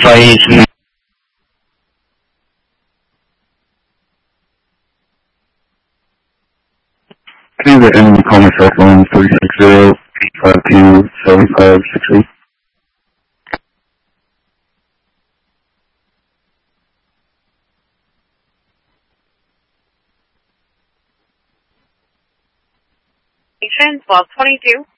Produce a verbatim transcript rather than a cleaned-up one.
five. Please let anyone call my cell phone three six zero, eight five two, seven five six eight. twelve twenty-two.